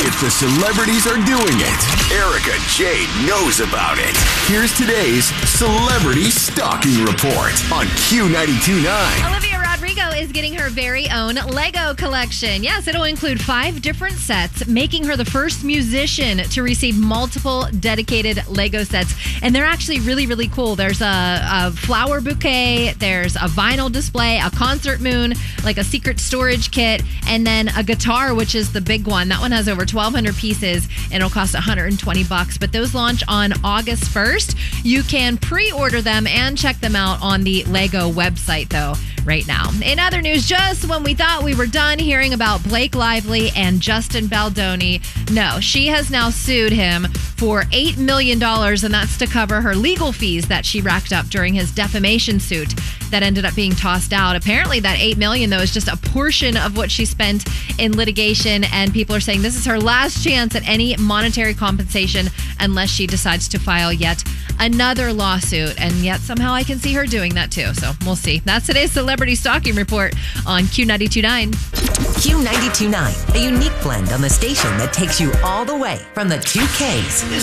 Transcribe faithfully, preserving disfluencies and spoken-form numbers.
if the celebrities are doing it, Erica Jade knows about it. Here's today's Celebrity Stalking Report on Q ninety-two point nine. Olivia Rodrigo is getting her very own Lego collection. Yes, it'll include five different sets, making her the first musician to receive multiple dedicated Lego sets. And they're actually really, really cool. There's a, a flower bouquet, there's a vinyl display, a concert moon, like a secret storage kit, and then a guitar, which is the big one. That one has over twelve hundred pieces, and it'll cost one hundred twenty bucks. But those launch on August first. You can pre-order them and check them out on the Lego website, though, right now. In other news, just when we thought we were done hearing about Blake Lively and Justin Baldoni, no, she has now sued him for eight million dollars, and that's to cover her legal fees that she racked up during his defamation suit that ended up being tossed out. Apparently, that eight million dollars, though, is just a portion of what she spent in litigation, and people are saying this is her last chance at any monetary compensation unless she decides to file yet another lawsuit. And yet somehow I can see her doing that too. So we'll see. That's today's Celebrity Stalking Report on Q ninety-two point nine. Q ninety-two point nine, a unique blend on the station that takes you all the way from the two Ks.